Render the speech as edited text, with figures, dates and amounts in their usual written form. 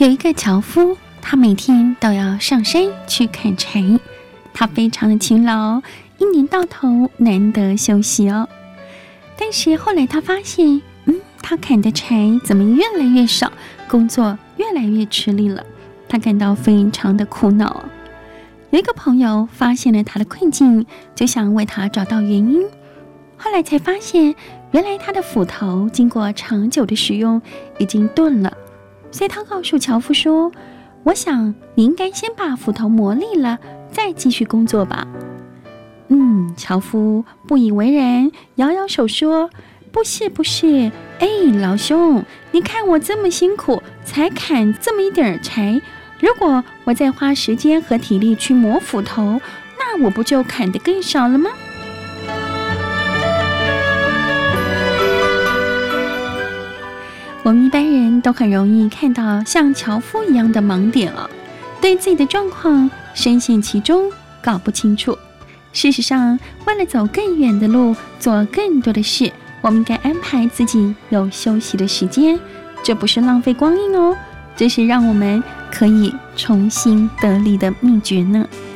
有一个樵夫，他每天都要上山去砍柴，他非常的勤劳，一年到头难得休息哦。但是后来他发现，他砍的柴怎么越来越少，工作越来越吃力了，他感到非常的苦恼。有一个朋友发现了他的困境，就想为他找到原因。后来才发现，原来他的斧头经过长久的使用已经钝了，所以他告诉樵夫说，我想你应该先把斧头磨利了，再继续工作吧。樵夫不以为然，摇摇手说，不是，老兄，你看我这么辛苦，才砍这么一点柴，如果我再花时间和体力去磨斧头，那我不就砍得更少了吗？我们一般人都很容易看到像樵夫一样的盲点对自己的状况深陷其中，搞不清楚。事实上，为了走更远的路，做更多的事，我们应该安排自己有休息的时间，这不是浪费光阴这是让我们可以重新得力的秘诀呢。